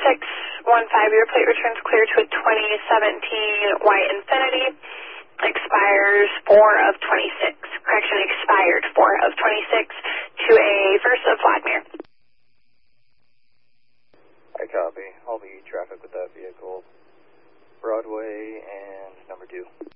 your plate returns clear to a 2017 white Infiniti. Expires 4 of 26. Correction, expired 4 of 26 to a Versa Vladimir. I copy. I'll be traffic with that vehicle. Broadway and number 2.